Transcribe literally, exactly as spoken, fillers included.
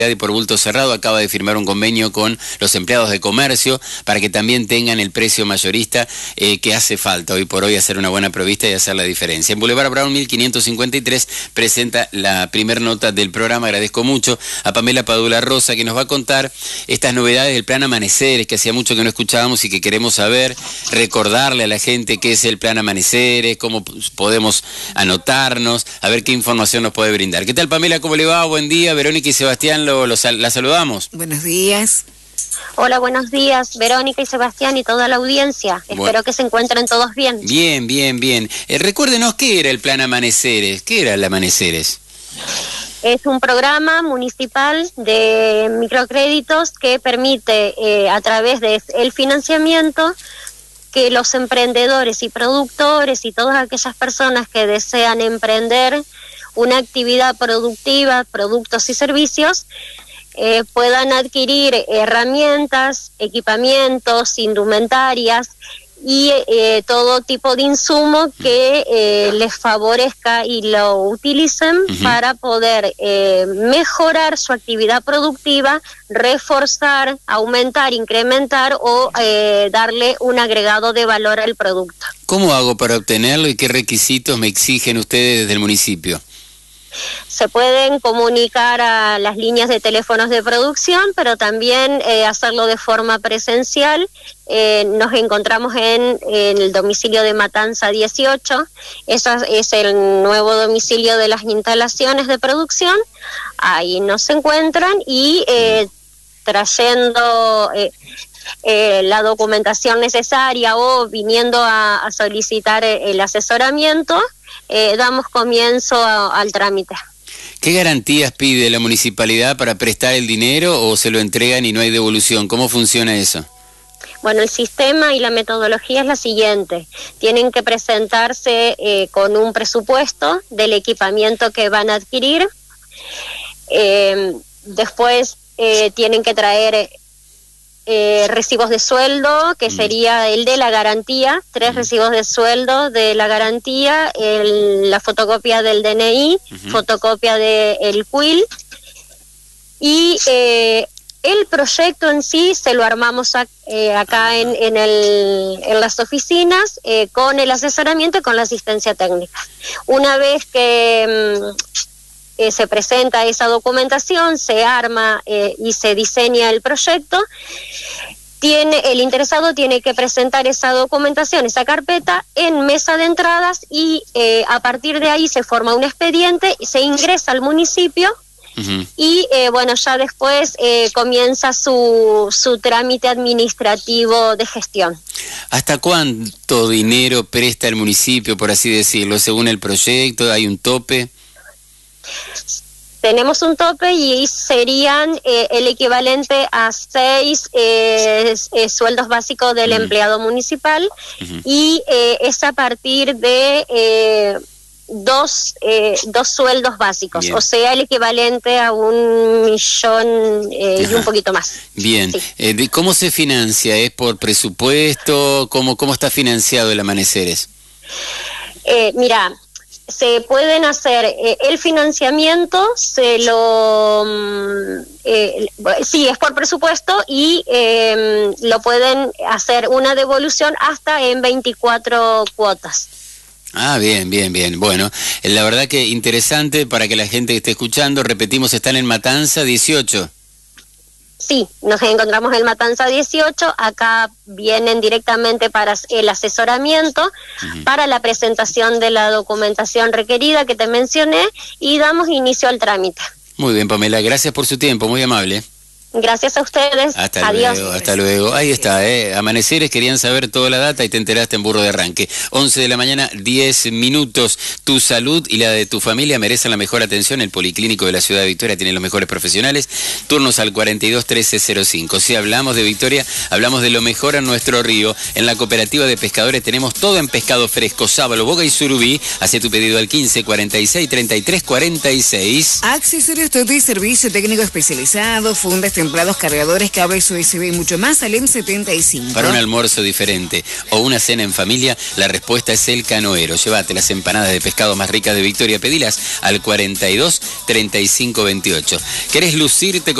y por bulto cerrado acaba de firmar un convenio con los empleados de comercio para que también tengan el precio mayorista eh, que hace falta hoy por hoy hacer una buena provista y hacer la diferencia. En Boulevard Brown mil quinientos cincuenta y tres presenta la primer nota del programa. Agradezco mucho a Pamela Padula Rosa que nos va a contar estas novedades del Plan Amaneceres que hacía mucho que no escuchábamos y que queremos saber, recordarle a la gente qué es el Plan Amaneceres, cómo podemos anotarnos, a ver qué información nos puede brindar. ¿Qué tal, Pamela? ¿Cómo le va? Buen día. Verónica y Sebastián lo, lo, la saludamos. Buenos días. Hola, buenos días, Verónica y Sebastián y toda la audiencia. Bueno. Espero que se encuentren todos bien. Bien, bien, bien. Eh, recuérdenos qué era el Plan Amaneceres. ¿Qué era el Amaneceres? Es un programa municipal de microcréditos que permite, eh, a través del financiamiento, que los emprendedores y productores y todas aquellas personas que desean emprender una actividad productiva, productos y servicios, eh, puedan adquirir herramientas, equipamientos, indumentarias y eh, todo tipo de insumo que eh, les favorezca y lo utilicen uh-huh. para poder eh, mejorar su actividad productiva, reforzar, aumentar, incrementar o eh, darle un agregado de valor al producto. ¿Cómo hago para obtenerlo y qué requisitos me exigen ustedes desde el municipio? Se pueden comunicar a las líneas de teléfonos de producción, pero también eh, hacerlo de forma presencial. Eh, nos encontramos en, en el domicilio de Matanza dieciocho. Ese es el nuevo domicilio de las instalaciones de producción. Ahí nos encuentran y eh, trayendo eh, eh, la documentación necesaria o viniendo a, a solicitar el asesoramiento, Eh, damos comienzo a, al trámite. ¿Qué garantías pide la municipalidad para prestar el dinero o se lo entregan y no hay devolución? ¿Cómo funciona eso? Bueno, el sistema y la metodología es la siguiente. Tienen que presentarse eh, con un presupuesto del equipamiento que van a adquirir. Eh, después eh, tienen que traer Eh, recibos de sueldo, que sería el de la garantía, tres recibos de sueldo de la garantía, el, la fotocopia del D N I, uh-huh. fotocopia del Q I L, y eh, el proyecto en sí se lo armamos a, eh, acá en, en, el, en las oficinas eh, con el asesoramiento y con la asistencia técnica. Una vez que mm, Eh, se presenta esa documentación, se arma eh, y se diseña el proyecto, tiene, el interesado tiene que presentar esa documentación, esa carpeta en mesa de entradas y eh, a partir de ahí se forma un expediente, se ingresa al municipio uh-huh. y eh, bueno, ya después eh, comienza su, su trámite administrativo de gestión. ¿Hasta cuánto dinero presta el municipio, por así decirlo? Según el proyecto, ¿hay un tope? Tenemos un tope y serían eh, el equivalente a seis eh, eh, sueldos básicos del uh-huh. empleado municipal uh-huh. y eh, es a partir de eh, dos, eh, dos sueldos básicos, Bien. O sea, el equivalente a un millón eh, y un poquito más. Bien, sí. eh, ¿cómo se financia? ¿Es por presupuesto? ¿Cómo, cómo está financiado el Amaneceres? Eh, mira... Se pueden hacer eh, el financiamiento, se lo eh, sí es por presupuesto y eh, lo pueden hacer una devolución hasta en veinticuatro cuotas. Ah, bien, bien, bien. Bueno, la verdad que interesante para que la gente que esté escuchando, repetimos, están en Matanza dieciocho. Sí, nos encontramos en Matanza dieciocho, acá vienen directamente para el asesoramiento, uh-huh. para la presentación de la documentación requerida que te mencioné y damos inicio al trámite. Muy bien, Pamela, gracias por su tiempo, muy amable. Gracias a ustedes. Hasta Adiós. luego, hasta luego. Ahí está, ¿eh? Amaneceres, querían saber toda la data y te enteraste en Burro de Arranque. once de la mañana, diez minutos. Tu salud y la de tu familia merecen la mejor atención. El Policlínico de la Ciudad de Victoria tiene los mejores profesionales. Turnos al cuarenta y dos trece cero cinco. Si hablamos de Victoria, hablamos de lo mejor en nuestro río. En la Cooperativa de Pescadores tenemos todo en pescado fresco, sábalo, boga y surubí. Hace tu pedido al quince cuarenta y seis treinta y tres cuarenta y seis. Accesorios todo y servicio técnico especializado, fundas templados, cargadores, cables U S B y mucho más al M setenta y cinco. Para un almuerzo diferente o una cena en familia, la respuesta es El Canoero. Llévate las empanadas de pescado más ricas de Victoria, pedilas al cuarenta y dos, treinta y cinco, veintiocho. ¿Querés lucirte con